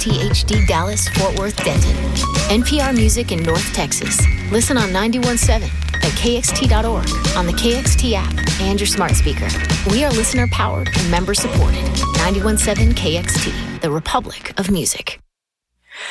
KXT HD Dallas, Fort Worth, Denton. NPR Music in North Texas. Listen on 91.7 at KXT.org, on the KXT app, and your smart speaker. We are listener-powered and member-supported. 91.7 KXT, the Republic of Music.